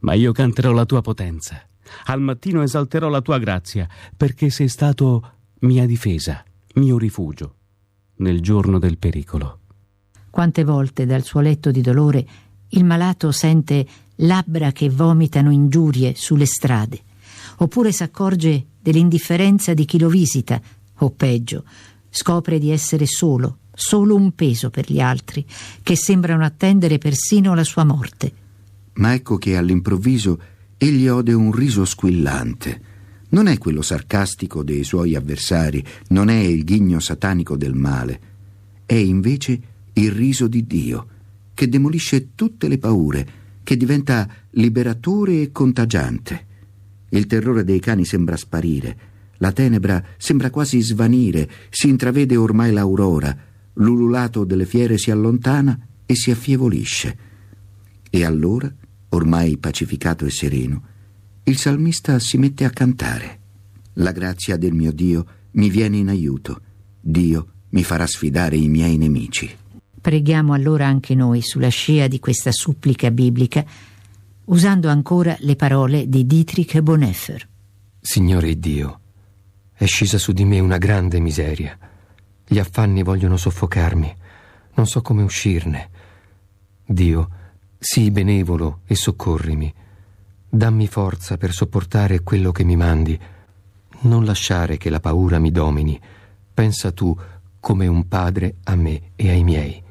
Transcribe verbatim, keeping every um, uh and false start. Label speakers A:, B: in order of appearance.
A: Ma io canterò la tua potenza. Al mattino esalterò la tua grazia, perché sei stato mia difesa, mio rifugio, nel giorno del pericolo.
B: Quante volte dal suo letto di dolore il malato sente labbra che vomitano ingiurie sulle strade, oppure s'accorge dell'indifferenza di chi lo visita, o peggio, scopre di essere solo, solo un peso per gli altri, che sembrano attendere persino la sua morte.
C: Ma ecco che all'improvviso egli ode un riso squillante. Non è quello sarcastico dei suoi avversari, non è il ghigno satanico del male, è invece il riso di Dio, che demolisce tutte le paure, che diventa liberatore e contagiante. Il terrore dei cani sembra sparire, la tenebra sembra quasi svanire, si intravede ormai l'aurora, l'ululato delle fiere si allontana e si affievolisce. E allora, ormai pacificato e sereno, il salmista si mette a cantare. La grazia del mio Dio mi viene in aiuto, Dio mi farà sfidare i miei nemici.
B: Preghiamo allora anche noi sulla scia di questa supplica biblica, usando ancora le parole di Dietrich Bonhoeffer.
D: Signore Dio, è scesa su di me una grande miseria. Gli affanni vogliono soffocarmi, non so come uscirne. Dio, sii benevolo e soccorrimi. Dammi forza per sopportare quello che mi mandi. Non lasciare che la paura mi domini. Pensa tu come un padre a me e ai miei.